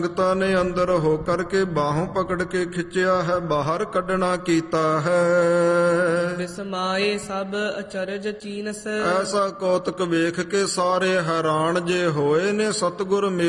ਸੰਗਤਾਂ ਨੇ ਅੰਦਰ ਹੋ ਕਰਕੇ ਬਾਹੋਂ ਪਕੜ ਕੇ ਖਿੱਚਿਆ ਹੈ, ਬਾਹਰ ਕੱਢਣਾ ਕੀਤਾ ਹੈ। ਬਿਸਮਾਏ ਸਭ ਅਚਰਜ ਚੀਨਸ, ਐਸਾ ਕੌਤਕ ਵੇਖ ਕੇ ਸਾਰੇ ਹੈਰਾਨ ਜੇ ਹੋਏ ਨੇ। ਸਤਿਗੁਰ